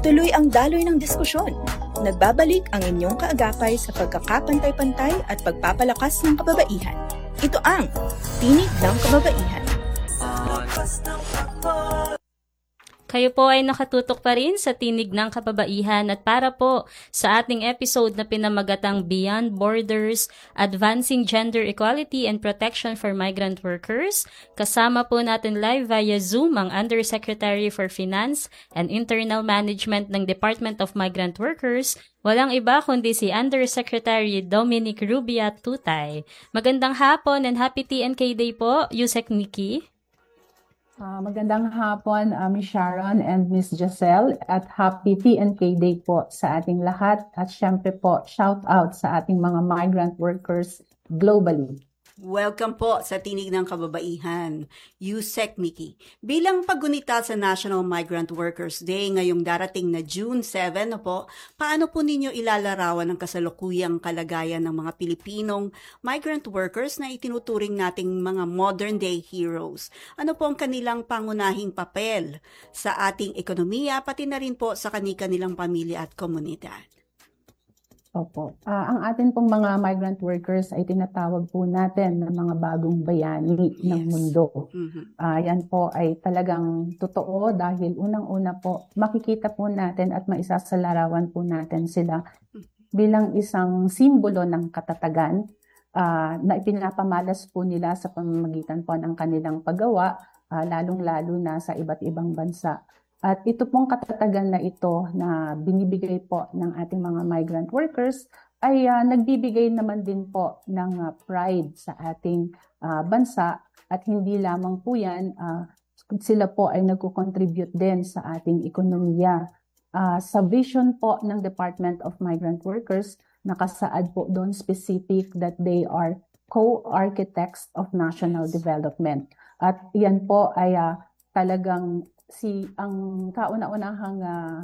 Tuloy ang daloy ng diskusyon. Nagbabalik ang inyong kaagapay sa pagkakapantay-pantay at pagpapalakas ng kababaihan. Ito ang Tinig ng Kababaihan. Kayo po ay nakatutok pa rin sa Tinig ng Kababaihan at para po sa ating episode na pinamagatang Beyond Borders, Advancing Gender Equality and Protection for Migrant Workers, kasama po natin live via Zoom ang Undersecretary for Finance and Internal Management ng Department of Migrant Workers, walang iba kundi si Undersecretary Dominic Rubia Tutay. Magandang hapon and happy TNK Day po, Yusek Nikki. Magandang hapon, Ms. Sharon and Ms. Giselle at happy TNK Day po sa ating lahat at syempre po shout out sa ating mga migrant workers globally. Welcome po sa Tinig ng Kababaihan, Yusek Nikki. Bilang paggunita sa National Migrant Workers Day ngayong darating na June 7, paano po ninyo ilalarawan ang kasalukuyang kalagayan ng mga Pilipinong migrant workers na itinuturing nating mga modern-day heroes? Ano po ang kanilang pangunahing papel sa ating ekonomiya, pati na rin po sa kanilang pamilya at komunidad? Opo. Ang atin pong mga migrant workers ay tinatawag po natin ng mga bagong bayani ng mundo. Yan po ay talagang totoo dahil unang-una po makikita po natin at maisasalarawan po natin sila bilang isang simbolo ng katatagan na ipinapamalas po nila sa pamamagitan po ng kanilang paggawa, lalong-lalo na sa iba't ibang bansa. At ito pong katatagan na ito na binibigay po ng ating mga migrant workers ay nagbibigay naman din po ng pride sa ating bansa at hindi lamang po yan, sila po ay nagko-contribute din sa ating ekonomiya. Sa vision po ng Department of Migrant Workers, nakasaad po doon specific that they are co-architects of national development. At yan po ay talagang ang kauna-unahang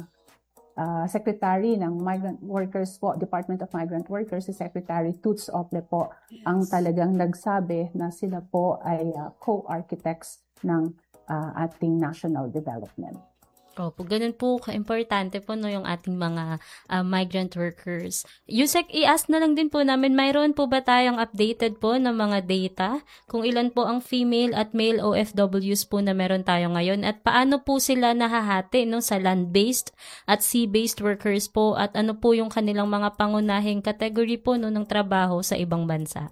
secretary ng Migrant Workers po, Department of Migrant Workers, si Secretary Toots Ople po, ang talagang nagsabi na sila po ay co-architects ng ating national development. Opo, ganun po ka-importante po yung ating mga migrant workers. Yusek, i-ask na lang din po namin, mayroon po ba tayong updated po ng mga data? Kung ilan po ang female at male OFWs po na meron tayo ngayon at paano po sila nahahati sa land-based at sea-based workers po at ano po yung kanilang mga pangunahing category po ng trabaho sa ibang bansa?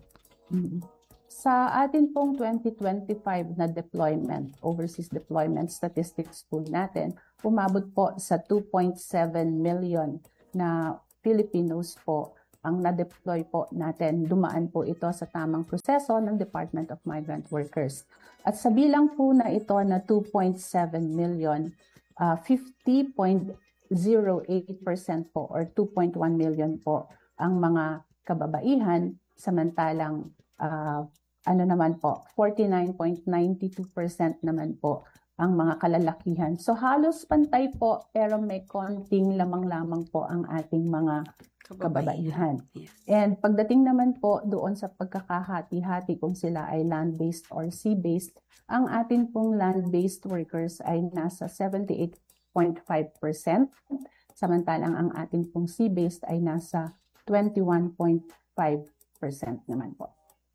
Sa atin pong 2025 na deployment, overseas deployment statistics po natin, umabot po sa 2.7 million na Filipinos po ang na-deploy po natin. Dumaan po ito sa tamang proseso ng Department of Migrant Workers. At sa bilang po na ito na 2.7 million, 50.08% po or 2.1 million po ang mga kababaihan, samantalang 49.92% naman po ang mga kalalakihan. So halos pantay po pero may konting lamang-lamang po ang ating mga kababaihan. Yes. And pagdating naman po doon sa pagkakahati-hati kung sila ay land-based or sea-based, ang atin pong land-based workers ay nasa 78.5%, samantalang ang atin pong sea-based ay nasa 21.5% naman po.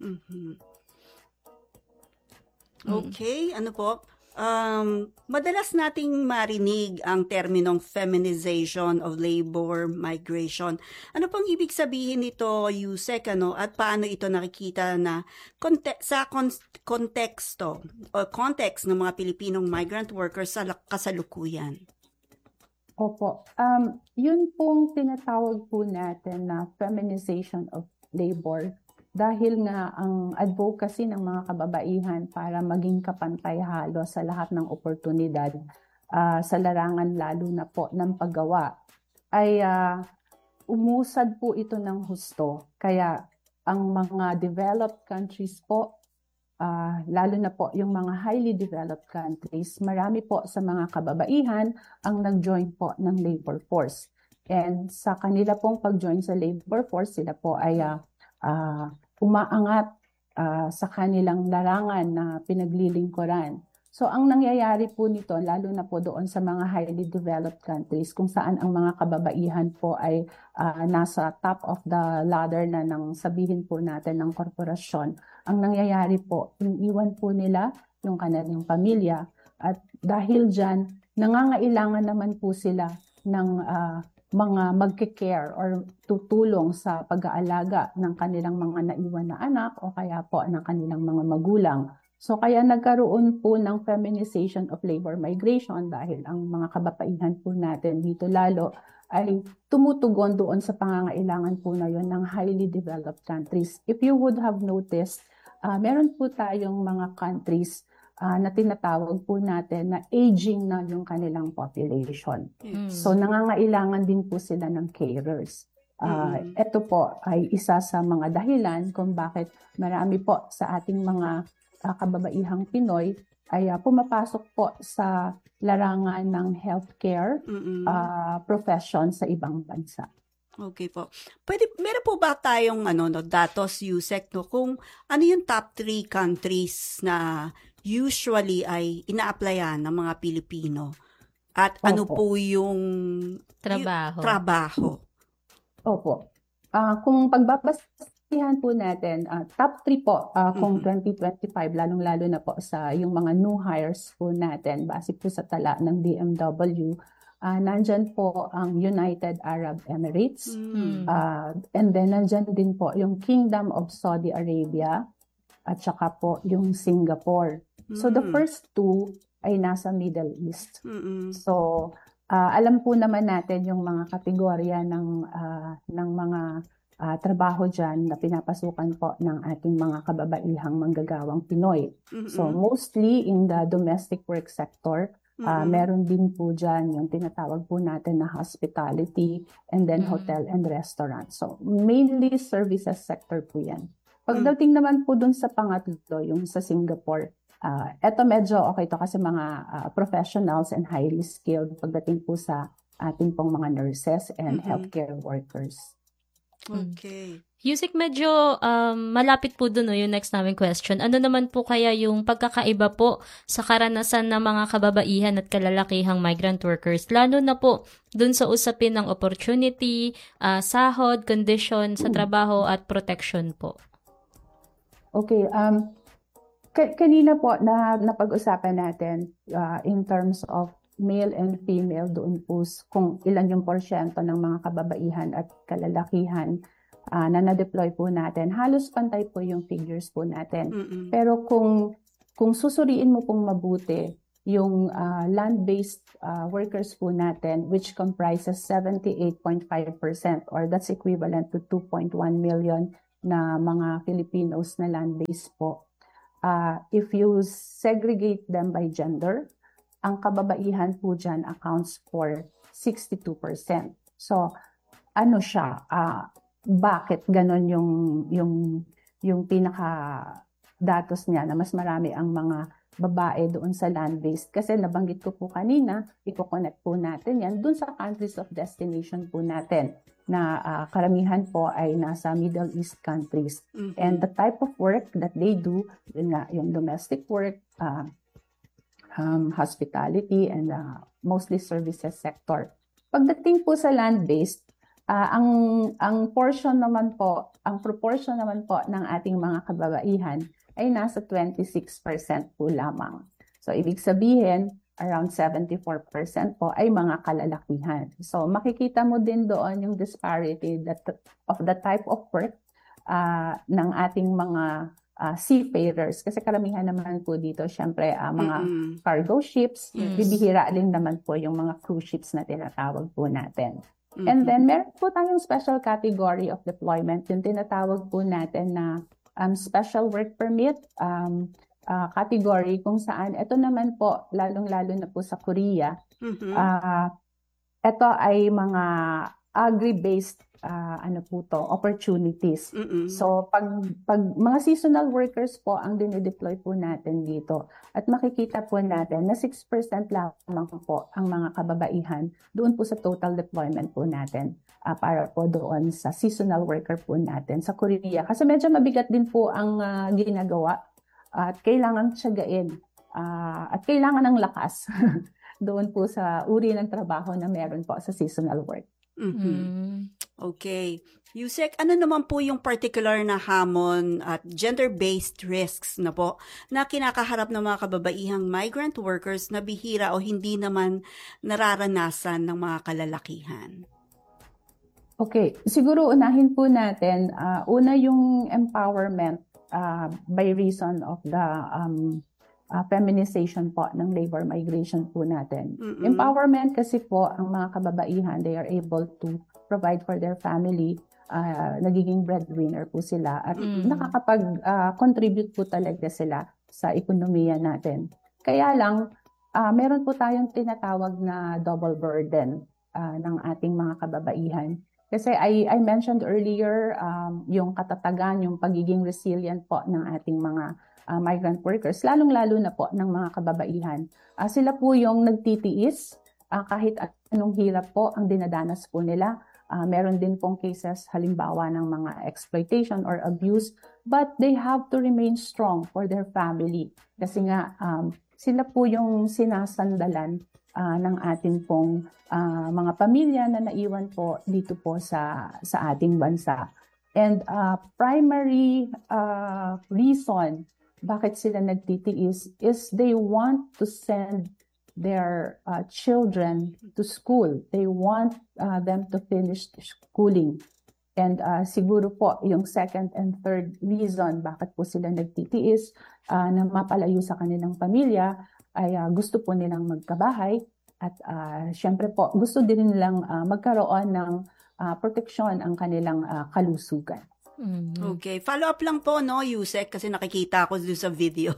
Okay, madalas nating marinig ang terminong feminization of labor migration. Ano pong ibig sabihin nito, Yusek, at paano ito nakikita na sa konteksto o context ng mga Pilipinong migrant workers sa kasalukuyan? Opo, yun pong tinatawag po natin na feminization of labor. Dahil nga ang advocacy ng mga kababaihan para maging kapantay halos sa lahat ng oportunidad sa larangan lalo na po ng paggawa ay umusad po ito ng husto. Kaya ang mga developed countries po, lalo na po yung mga highly developed countries, marami po sa mga kababaihan ang nag-join po ng labor force. And sa kanila pong pag-join sa labor force, sila po ay umaangat sa kanilang larangan na pinaglilingkuran. So ang nangyayari po nito, lalo na po doon sa mga highly developed countries kung saan ang mga kababaihan po ay nasa top of the ladder na ng sabihin po natin ng korporasyon, ang nangyayari po, iniwan po nila yung kanilang pamilya at dahil dyan, nangangailangan naman po sila ng mga magke-care or tutulong sa pag-aalaga ng kanilang mga naiwan na anak o kaya po ng kanilang mga magulang. So kaya nagkaroon po ng feminization of labor migration dahil ang mga kababaihan po natin dito lalo ay tumutugon doon sa pangangailangan po na yun ng highly developed countries. If you would have noticed, meron po tayong mga countries na tinatawag po natin na aging na yung kanilang population. So nangangailangan din po sila ng carers. Ito po ay isa sa mga dahilan kung bakit marami po sa ating mga kababaihang Pinoy ay pumapasok po sa larangan ng healthcare profession sa ibang bansa. Okay po. Meron po ba tayong datos, Yusek, kung ano yung top 3 countries na usually ay ina-applyan ng mga Pilipino? At ano po yung trabaho? Opo. Kung pagbabasihan po natin, top 3 po kung 2025, lalong-lalo na po sa yung mga new hires po natin, base po sa tala ng DMW, nandyan po ang United Arab Emirates, and then nandyan din po yung Kingdom of Saudi Arabia, at saka po yung Singapore. So the first 2 ay nasa Middle East. So alam po naman natin yung mga kategorya ng mga trabaho dyan na pinapasukan po ng ating mga kababaihang manggagawang Pinoy. So mostly in the domestic work sector, meron din po dyan yung tinatawag po natin na hospitality and then hotel and restaurant. So mainly services sector po yan. Pagdating naman po dun sa pangatlo, yung sa Singapore, eto medyo okay to kasi mga professionals and highly skilled pagdating po sa ating pong mga nurses and healthcare workers. Okay. Yusek, medyo malapit po dun yung next namin question. Ano naman po kaya yung pagkakaiba po sa karanasan ng mga kababaihan at kalalakihang migrant workers, lalo na po dun sa usapin ng opportunity, sahod, condition sa trabaho at protection po? Okay, kanina po na napag-usapan natin in terms of male and female doon po kung ilan yung porsyento ng mga kababaihan at kalalakihan na na-deploy po natin. Halos pantay po yung figures po natin. Pero kung susuriin mo pong mabuti yung land-based workers po natin, which comprises 78.5% or that's equivalent to 2.1 million na mga Filipinos na land-based po. If you segregate them by gender, ang kababaihan po dyan accounts for 62%. So, ano siya? Bakit ganon yung pinaka-datos niya na mas marami ang mga babae doon sa land-based? Kasi nabanggit ko po kanina, i-connect po natin yan doon sa countries of destination po natin na karamihan po ay nasa Middle East countries. And the type of work that they do, yung domestic work, hospitality, and mostly services sector. Pagdating po sa land-based, ang portion naman po, ang proportion naman po ng ating mga kababaihan ay nasa 26% po lamang. So, ibig sabihin, around 74% po ay mga kalalakihan. So, makikita mo din doon yung disparity of the type of work ng ating mga seafarers. Kasi karamihan naman po dito, syempre, mga cargo ships, bibihira din naman po yung mga cruise ships na tinatawag po natin. And then, meron po tayong special category of deployment, yung tinatawag po natin na special work permit category, kung saan ito naman po, lalong-lalo na po sa Korea, ito ay mga agri-based opportunities. So, pag mga seasonal workers po ang dinideploy po natin dito, at makikita po natin na 6% lamang po ang mga kababaihan doon po sa total deployment po natin para po doon sa seasonal worker po natin sa Korea. Kasi medyo mabigat din po ang ginagawa at kailangan tiyagain at kailangan ng lakas doon po sa uri ng trabaho na meron po sa seasonal work. Okay. Yusek, ano naman po yung particular na hamon at gender-based risks na po na kinakaharap ng mga kababaihang migrant workers na bihira o hindi naman nararanasan ng mga kalalakihan? Okay, siguro unahin po natin, una yung empowerment by reason of the feminization po ng labor migration po natin. Empowerment kasi po ang mga kababaihan, they are able to provide for their family, nagiging breadwinner po sila at nakakapag-contribute po talaga sila sa ekonomiya natin. Kaya lang, meron po tayong tinatawag na double burden ng ating mga kababaihan. Kasi I mentioned earlier yung katatagan, yung pagiging resilient po ng ating mga migrant workers, lalong-lalo na po ng mga kababaihan. Sila po yung nagtitiis kahit anong hirap po ang dinadanas po nila. Meron din pong cases halimbawa ng mga exploitation or abuse, but they have to remain strong for their family. Kasi nga sila po yung sinasandalan ng ating pong mga pamilya na naiwan po dito po sa ating bansa. And primary reason bakit sila nagtitiis is they want to send their children to school. They want them to finish schooling. And siguro po yung second and third reason bakit po sila nagtitiis na mapalayo sa kanilang pamilya ay gusto po nilang magkabahay at syempre po gusto din nilang magkaroon ng proteksyon ang kanilang kalusugan. Okay. Follow up lang po, no, Yusek, kasi nakikita ko doon sa video.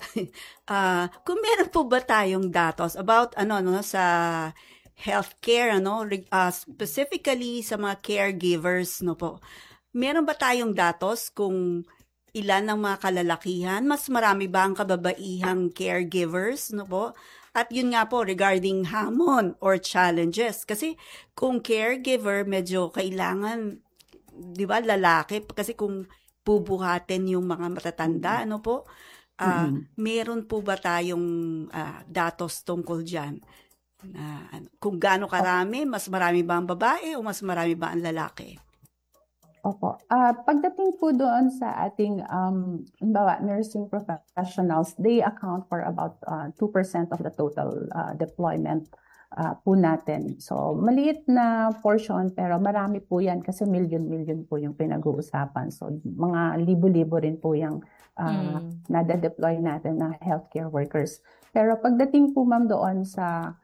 Kung meron po ba tayong datos about sa healthcare, specifically sa mga caregivers, no po. Meron ba tayong datos kung ilan ng mga kalalakihan, mas marami ba ang kababaihang caregivers, no po? At yun nga po, regarding hamon or challenges. Kasi kung caregiver, medyo kailangan, di ba, lalaki. Kasi kung bubuhatin yung mga matatanda, ano po, meron po ba tayong datos tungkol dyan? Kung gaano karami, mas marami ba ang babae o mas marami ba ang lalaki? Opo. Pagdating po doon sa ating nursing professionals, they account for about 2% of the total deployment po natin. So, maliit na portion pero marami po yan kasi million po yung pinag-uusapan. So, mga libo-libo rin po yung nade-deploy natin na healthcare workers. Pero pagdating po ma'am doon sa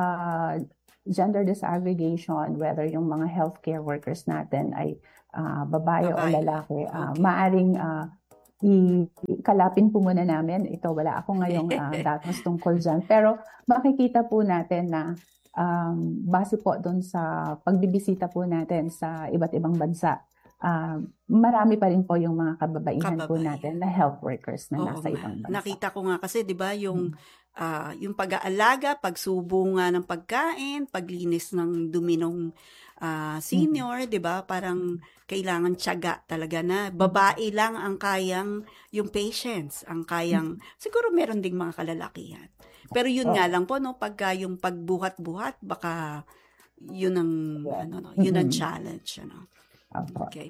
gender disaggregation, whether yung mga healthcare workers natin ay babae o lalaki, maaring ikalapin po muna namin. Ito, wala ako ngayong datos tungkol dyan. Pero makikita po natin na base po doon sa pagbibisita po natin sa iba't ibang bansa, marami pa rin po yung mga kababaihan po natin na health workers na nasa ibang bansa. Nakita ko nga kasi, di ba, yung pag-aalaga, pagsubo nga ng pagkain, paglinis ng dumi ng senior, di ba? Parang kailangan tiyaga talaga na babae lang ang kayang, yung patients, ang kayang, siguro meron ding mga kalalakihan. Pero yun nga lang po, no, pagka yung pagbuhat-buhat, baka yun ang, yun ang challenge, ano. Okay.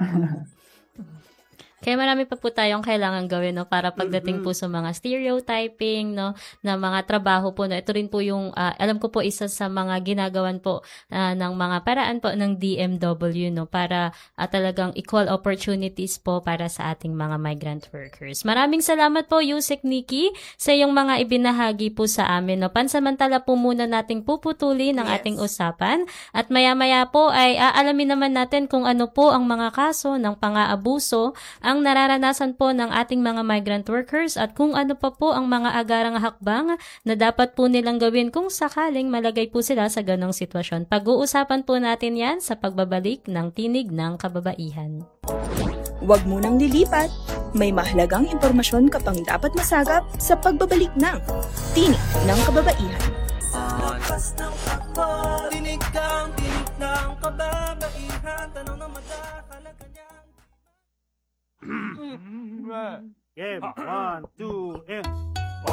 Kaya marami pa po tayong kailangan gawin, no, para pagdating po sa mga stereotyping, no, na mga trabaho po, no. Ito rin po yung alam ko po isa sa mga ginagawan po ng mga paraan po ng DMW, no, para talagang equal opportunities po para sa ating mga migrant workers. Maraming salamat po, Yusek Nikki, sa iyong mga ibinahagi po sa amin, no. Pansamantala po muna nating puputulin ang ating usapan at maya-maya po ay aalamin naman natin kung ano po ang mga kaso ng pang-aabuso ang nararanasan po ng ating mga migrant workers at kung ano pa po ang mga agarang hakbang na dapat po nilang gawin kung sakaling malagay po sila sa ganong sitwasyon. Pag-uusapan po natin yan sa pagbabalik ng Tinig ng Kababaihan. Huwag munang lilipat. May mahalagang impormasyon ka pang dapat masagap sa pagbabalik ng Tinig ng Kababaihan. Lakas ng takbo, tinig ng kababaihan, tanong na madahalaga niyan. Game, 1, 2, and